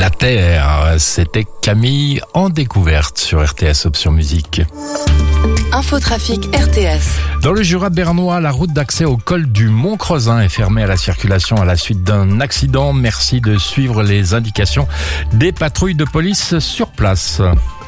la Terre. C'était Camille en découverte sur RTS Option Musique. Infotrafic RTS. Dans le Jura bernois, la route d'accès au col du Mont-Creusin est fermée à la circulation à la suite d'un accident. Merci de suivre les indications des patrouilles de police sur place.